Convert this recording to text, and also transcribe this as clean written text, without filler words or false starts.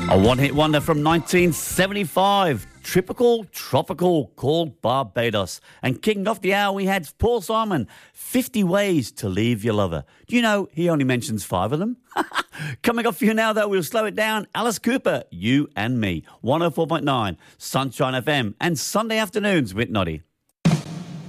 A one-hit wonder from 1975, Tropical, called Barbados. And kicking off the hour, we had Paul Simon, 50 Ways to Leave Your Lover. Do you know he only mentions 5 of them? Coming up for you now, though, we'll slow it down. Alice Cooper, You and Me, 104.9, Sunshine FM, and Sunday Afternoons with Noddy.